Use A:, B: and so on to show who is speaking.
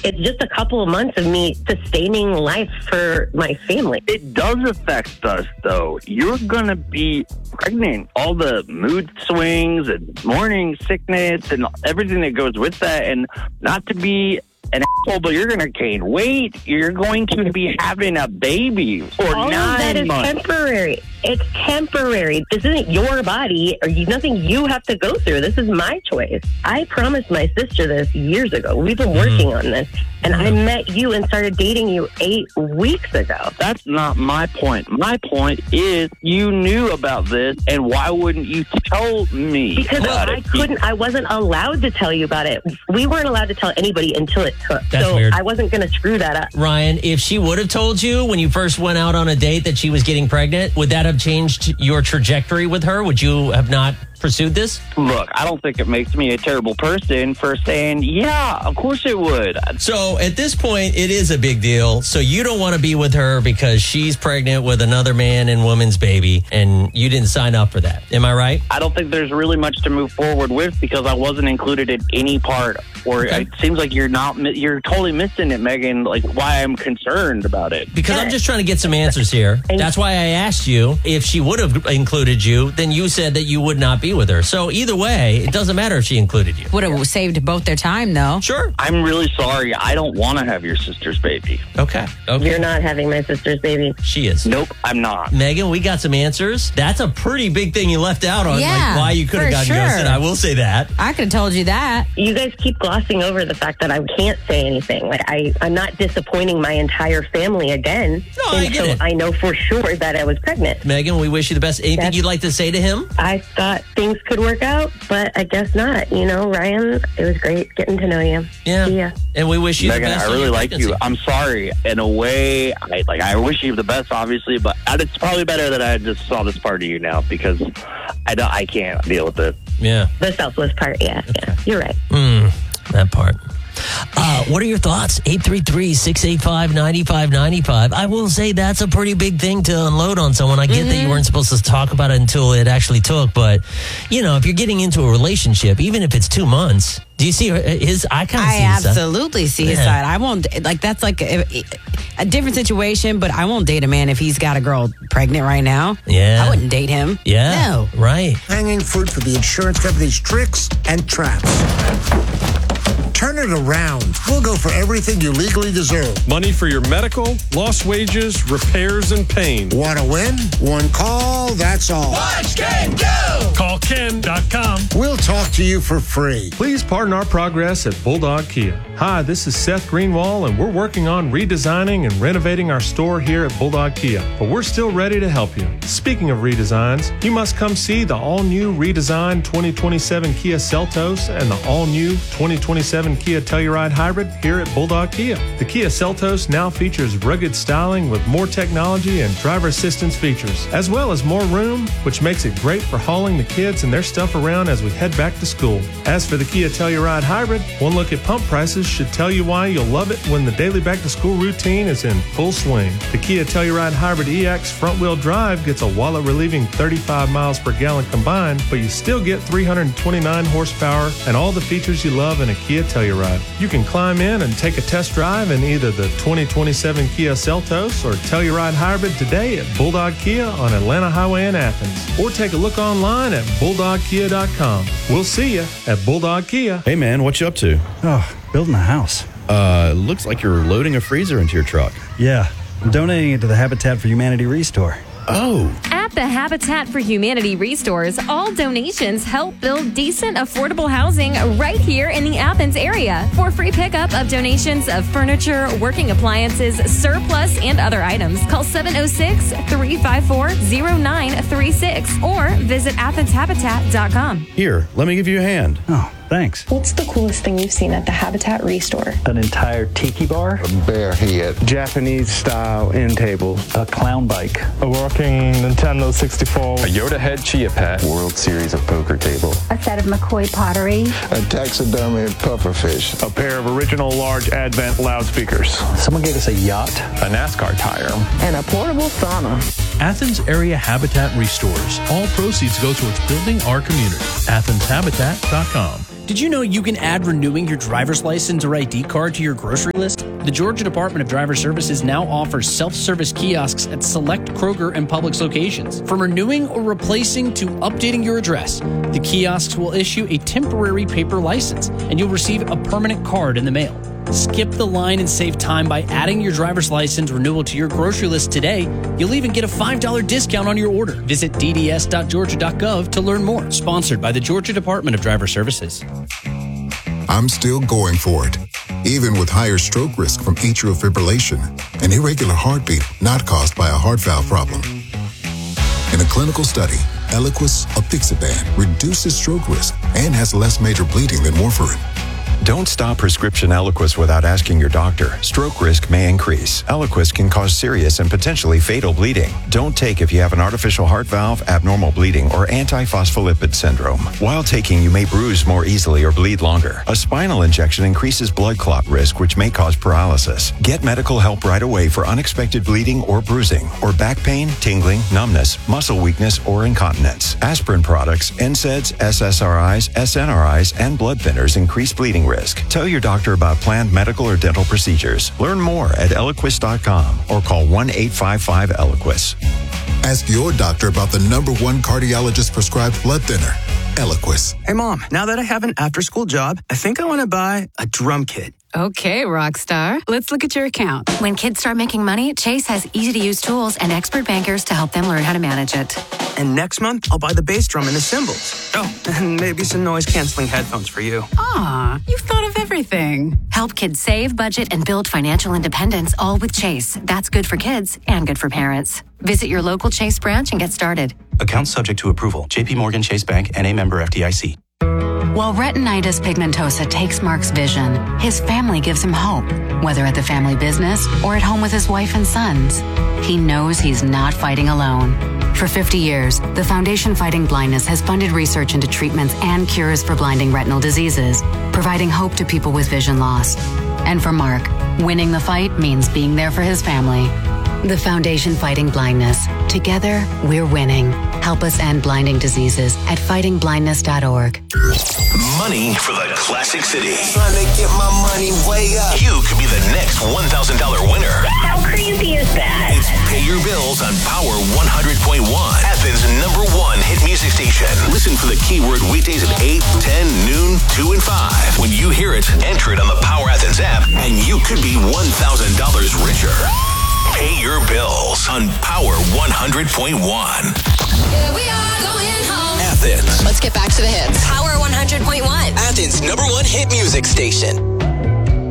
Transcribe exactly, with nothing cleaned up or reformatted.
A: It's just a couple of months of me sustaining life for my family.
B: It does affect us, though. You're going to be pregnant. All the mood swings and morning sickness and everything that goes with that. And not to be an asshole, but you're going to gain weight. You're going to be having a baby for
A: All
B: nine
A: of that is
B: months.
A: temporary. It's temporary. This isn't your body or you, nothing you have to go through. This is my choice. I promised my sister this years ago. We've been working mm. on this. And I met you and started dating you eight weeks ago.
B: That's not my point. My point is you knew about this, and why wouldn't you tell me
A: Because
B: about
A: I
B: it?
A: couldn't, I wasn't allowed to tell you about it. We weren't allowed to tell anybody until it took.
C: That's
A: so
C: weird.
A: I wasn't going to screw that up.
C: Ryan, if she would have told you when you first went out on a date that she was getting pregnant, would that have changed your trajectory with her? Would you have not pursued this?
B: Look, I don't think it makes me a terrible person for saying, yeah, of course it would.
C: So at this point, it is a big deal. So you don't want to be with her because she's pregnant with another man and woman's baby, and you didn't sign up for that. Am I right?
B: I don't think there's really much to move forward with because I wasn't included in any part. Or
C: Okay.
B: it seems like you're not, you're totally missing it, Megan, like why I'm concerned about it.
C: Because I'm just trying to get some answers here. That's why I asked you if she would have included you. Then you said that you would not be with her. So either way, it doesn't matter if she included you.
D: Would have saved both their time, though.
C: Sure.
B: I'm really sorry. I don't want to have your sister's baby.
C: Okay. Okay.
A: You're not having my sister's baby.
C: She is.
B: Nope, I'm not.
C: Megan, we got some answers. That's a pretty big thing you left out on,
D: Yeah,
C: like why you could have
D: for
C: gotten
D: sure.
C: ghosted. I will say that.
D: I could have told you that.
A: You guys keep glossing over the fact that I can't say anything. Like I, I'm not disappointing my entire family again
C: No, I get
A: until
C: it.
A: I know for sure that I was pregnant.
C: Megan, we wish you the best. Anything
A: That's-
C: you'd like to say to him?
A: I thought things could work out, but I guess not. You know, Ryan, it was great getting to know you.
C: Yeah.
A: See ya.
C: And we wish you
B: Megan,
C: the best.
B: I
C: on
B: really
C: your
B: like
C: pregnancy.
B: you. I'm sorry. In a way, I like. I wish you the best, obviously, but it's probably better that I just saw this part of you now because I don't. I can't deal with it.
C: Yeah.
A: The selfless part, yeah, yeah. You're right.
C: Mm, that part. Uh, what are your thoughts? eight three three, six eight five, nine five nine five. I will say that's a pretty big thing to unload on someone. I get
D: Mm-hmm.
C: that you weren't supposed to talk about it until it actually took, but, you know, if you're getting into a relationship, even if it's two months, do you see his, I kind of
D: I
C: see his side.
D: absolutely see his
C: Yeah.
D: side. I won't, like, that's like a, a different situation, but I won't date a man if he's got a girl pregnant right now.
C: Yeah.
D: I wouldn't date him.
C: Yeah.
D: No.
C: Right.
E: Hanging fruit for the insurance company's tricks and traps. Turn it around. We'll go for everything you legally deserve.
F: Money for your medical, lost wages, repairs, and pain.
E: Want to win? One call, that's all.
G: Watch Ken go!
F: Call Ken dot com.
E: We'll talk to you for free.
F: Please pardon our progress at Bulldog Kia. Hi, this is Seth Greenwald, and we're working on redesigning and renovating our store here at Bulldog Kia, but we're still ready to help you. Speaking of redesigns, you must come see the all-new redesigned twenty twenty-seven Kia Seltos and the all-new twenty twenty-seven Kia Telluride Hybrid here at Bulldog Kia. The Kia Seltos now features rugged styling with more technology and driver assistance features, as well as more room, which makes it great for hauling the kids and their stuff around as we head back to school. As for the Kia Telluride Hybrid, one look at pump prices should tell you why you'll love it when the daily back-to-school routine is in full swing. The Kia Telluride Hybrid E X front-wheel drive gets a wallet-relieving thirty-five miles per gallon combined, but you still get three hundred twenty-nine horsepower and all the features you love in a Kia Telluride. You can climb in and take a test drive in either the twenty twenty-seven Kia Seltos or Telluride Hybrid today at Bulldog Kia on Atlanta Highway in Athens, or take a look online at bulldog kia dot com. We'll see you at Bulldog Kia.
H: Hey man, what you up to?
I: Oh, building a house.
H: Uh, looks like you're loading a freezer into your truck.
I: Yeah, I'm donating it to the Habitat for Humanity Restore.
H: Oh.
J: At the Habitat for Humanity Restores, all donations help build decent, affordable housing right here in the Athens area. For free pickup of donations of furniture, working appliances, surplus, and other items, call seven oh six, three five four, oh nine three six or visit athens habitat dot com.
H: Here, let me give you a hand.
I: Oh, thanks.
K: What's the coolest thing you've seen at the Habitat Restore?
I: An entire tiki bar,
L: A bear head. Japanese-style end table.
I: a clown bike,
L: A working Nintendo sixty-four.
M: A Yoda head chia pet.
L: World Series of Poker table.
N: A set of McCoy pottery.
L: A taxidermy pufferfish.
M: A pair of original large Advent loudspeakers.
I: someone gave us a yacht,
M: A NASCAR tire.
K: And a portable sauna.
O: Athens Area Habitat Restores. All proceeds go towards building our community. athens habitat dot com. Did you know you can add renewing your driver's license or I D card to your grocery list? The Georgia Department of Driver Services now offers self-service kiosks at select Kroger and Publix locations. From renewing or replacing to updating your address, the kiosks will issue a temporary paper license, and you'll receive a permanent card in the mail. Skip the line and save time by adding your driver's license renewal to your grocery list today. You'll even get a five dollars discount on your order. Visit d d s dot georgia dot gov to learn more. Sponsored by the Georgia Department of Driver Services.
P: I'm still going for it, even with higher stroke risk from atrial fibrillation, an irregular heartbeat not caused by a heart valve problem. In a clinical study, Eliquis apixaban reduces stroke risk and has less major bleeding than warfarin.
Q: Don't stop prescription Eliquis without asking your doctor. Stroke risk may increase. Eliquis can cause serious and potentially fatal bleeding. Don't take if you have an artificial heart valve, abnormal bleeding, or antiphospholipid syndrome. While taking, you may bruise more easily or bleed longer. A spinal injection increases blood clot risk, which may cause paralysis. Get medical help right away for unexpected bleeding or bruising, or back pain, tingling, numbness, muscle weakness, or incontinence. Aspirin products, N SAIDs, S S R Is, S N R Is, and blood thinners increase bleeding risk. Tell your doctor about planned medical or dental procedures. Learn more at Eliquis dot com or call one eight five five Eliquis.
P: Ask your doctor about the number one cardiologist prescribed blood thinner, Eliquis.
R: Hey, Mom, now that I have an after-school job, I think I want to buy a drum kit.
S: Okay, Rockstar. Let's look at your account.
T: When kids start making money, Chase has easy-to-use tools and expert bankers to help them learn how to manage it.
R: And next month, I'll buy the bass drum and the cymbals. Oh, and maybe some noise-canceling headphones for you.
S: Aw, you've thought of everything.
T: Help kids save, budget, and build financial independence, all with Chase. That's good for kids and good for parents. Visit your local Chase branch and get started.
U: Account subject to approval. J P Morgan Chase Bank, N A member F D I C.
V: While retinitis pigmentosa takes Mark's vision, his family gives him hope, whether at the family business or at home with his wife and sons. He knows he's not fighting alone. For fifty years, the Foundation Fighting Blindness has funded research into treatments and cures for blinding retinal diseases, providing hope to people with vision loss. And for Mark, winning the fight means being there for his family. The Foundation Fighting Blindness. Together, we're winning. Help us end blinding diseases at fighting blindness dot org.
W: Money for the Classic City.
X: Trying to get my money way up.
W: You could be the next one thousand dollars winner.
A: How crazy is that?
W: It's Pay Your Bills on Power one hundred point one, Athens' number one hit music station. Listen for the keyword weekdays at eight, ten, noon, two, and five. When you hear it, enter it on the Power Athens app, and you could be one thousand dollars richer. Pay Your Bills on Power one hundred point one.
Y: Here we are going home.
W: Athens.
Y: Let's get back to the hits. Power one hundred point one.
X: Athens' number one hit music station.